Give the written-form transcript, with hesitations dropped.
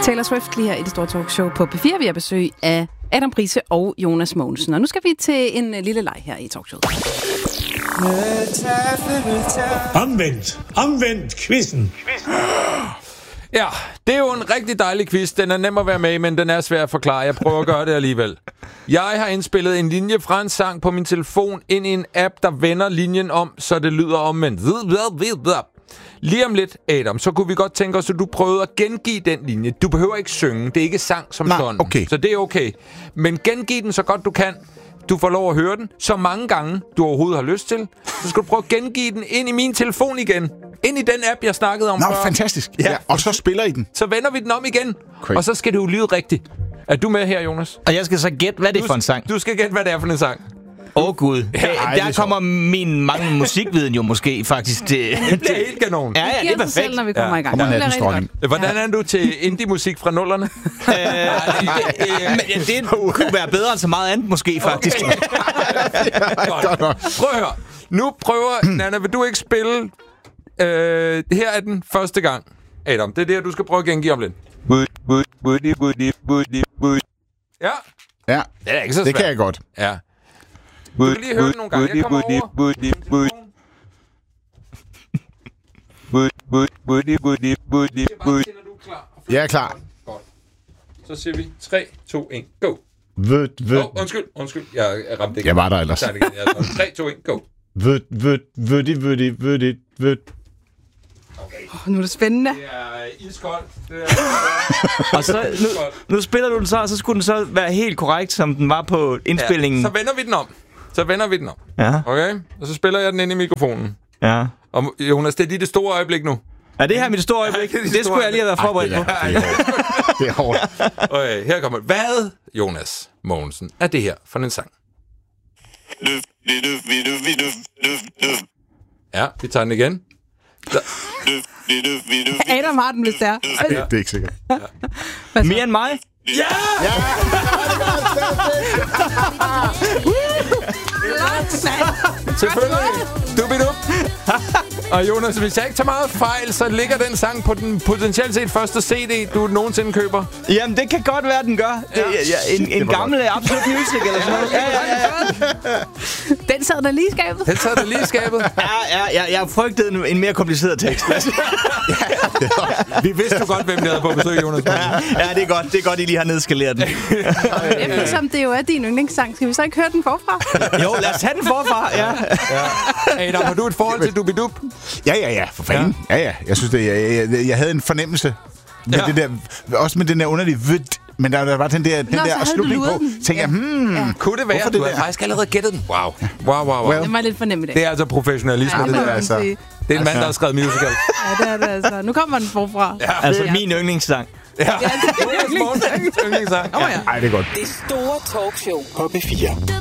Taylor Swift lige her i det store talkshow på P4. Vi har besøg af Adam Price og Jonas Mogensen. Og nu skal vi til en lille leg her i talkshowet. Omvendt quizzen. Ja, det er jo en rigtig dejlig quiz. Den er nem at være med i, men den er svær at forklare. Jeg prøver at gøre det alligevel. Jeg har indspillet en linje fra en sang på min telefon ind i en app, der vender linjen om, så det lyder omvendt. Lige om lidt, Adam, så kunne vi godt tænke os, at du prøvede at gengive den linje. Du behøver ikke synge. Det er ikke sang som sådan. Okay. Så det er okay. Men gengiv den så godt du kan. Du får lov at høre den så mange gange, du overhovedet har lyst til. Så skal du prøve at gengive den ind i min telefon igen. Ind i den app, jeg snakkede om før. Fantastisk. Ja. Og så spiller I den. Så vender vi den om igen. Og så skal det jo lyde rigtigt. Er du med her, Jonas? Og jeg skal så gætte, hvad det er for en sang. Du skal gætte, hvad det er for en sang. Gud. Der kommer min mange musikviden jo måske faktisk til... Det bliver helt kanon. Ja, det er perfekt. Selv, når vi kommer i gang. Hvordan er du til indie-musik fra nullerne? Det kunne være bedre end så meget andet måske, faktisk. Prøv at høre. Nu prøver... Nana, vil du ikke spille... her er den første gang. Adam, det er det, du skal prøve at gengive om lidt. Ja. Ja, det er ikke så svært. Det kan jeg godt. Ja. Du kan lige høre den nogle gange. Jeg kommer over. Jeg er klar. Godt. Så siger vi 3, 2, 1, go. Undskyld. Jeg ramte ikke. Jeg var der ellers. 3, 2, 1, go. Nu er det spændende. Det er iskoldt. Og så, nu spiller du den så, og så skulle den så være helt korrekt, som den var på indspillingen. Ja, så vender vi den om. Ja. Okay? Og så spiller jeg den ind i mikrofonen. Ja. Og Jonas, det er lige det store øjeblik nu. Er det her mit store øjeblik? Det skulle jeg lige have været forberedt på. Det er hårdt. Okay, her kommer det. Hvad, Jonas Mogensen, er det her for en sang? Ja, vi tager den igen. Adam har den, hvis det er. Det er ikke sikkert. Mere end mig? Ja! Selvfølgelig. Dubidup. Og Jonas, hvis jeg ikke tager meget fejl, så ligger den sang på den potentielt set første CD, du nogensinde køber. Jamen, det kan godt være, den gør. En gammel Absolut Music eller sådan noget. Ja. Den sad der lige i skabet. Jeg frygtede en mere kompliceret tekst. Vi vidste jo godt, hvem det havde på besøg, Jonas. Ja, det er godt. Det er godt, I lige har nedskaleret den. Eftersom det jo er din yndlingssang, skal vi så ikke høre den forfra? Jo, lad os tage den forfra. Ja. Adam, har du et forhold til Dubidup? Ja, for fanden. Ja. Jeg synes, jeg havde en fornemmelse med det der, også med den der underlige men der var den der slutning på. Tænkte jeg, kunne det være? Du har faktisk allerede gættet den. Wow. Det var lidt fornemt i dag. Det er altså professionalisme, det der. altså. Det er en mand, der har skrevet musical. Ja, det er det altså. Nu kommer den forfra. Ja. Altså min yndlingssang. Ja, Jonas Mogensen yndlingssang. Ej, det er godt. Det store talkshow på P4.